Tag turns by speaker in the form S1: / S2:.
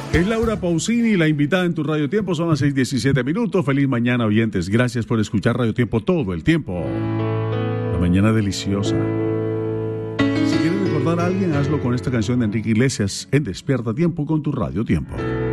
S1: Es Laura Pausini, la invitada en tu Radio Tiempo. Son las 6:17 minutos. Feliz mañana, oyentes. Gracias por escuchar Radio Tiempo todo el tiempo. La mañana deliciosa. Si quieres recordar a alguien, hazlo con esta canción de Enrique Iglesias en Despierta Tiempo con tu Radio Tiempo.